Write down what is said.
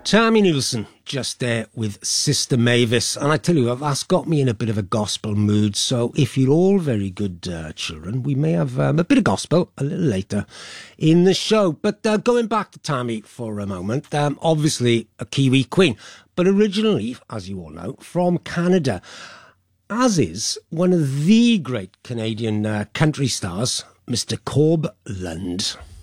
Tammy Nielsen just there with Sister Mavis, and I tell you what, that's got me in a bit of a gospel mood. So if you're all very good children, we may have a bit of gospel a little later in the show. But going back to Tammy for a moment, obviously a Kiwi queen, but originally, as you all know, from Canada, as is one of the great Canadian country stars, Mr. Corb Lund.